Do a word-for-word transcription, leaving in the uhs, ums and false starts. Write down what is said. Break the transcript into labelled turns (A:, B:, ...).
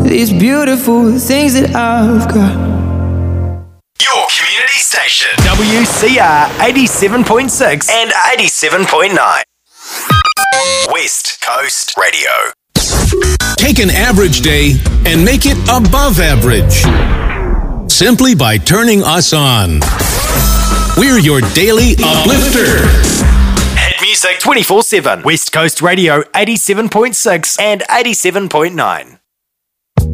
A: these beautiful things that I've got.
B: Your community station. W C R eighty-seven point six and eighty-seven point nine. West Coast Radio.
C: Take an average day and make it above average. Simply by turning us on. We're your daily uplifter.
B: Hit music twenty-four seven. West Coast Radio eighty-seven point six and eighty-seven point nine.